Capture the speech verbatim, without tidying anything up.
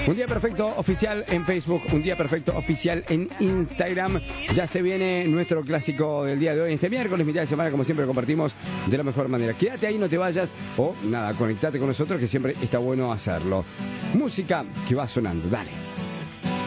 Un Día Perfecto oficial en Facebook, Un Día Perfecto oficial en Instagram. Ya se viene nuestro clásico del día de hoy, este miércoles, mitad de semana, como siempre, compartimos de la mejor manera. Quédate ahí, no te vayas, o nada, conectate con nosotros, que siempre está bueno hacerlo. Música que va sonando, dale.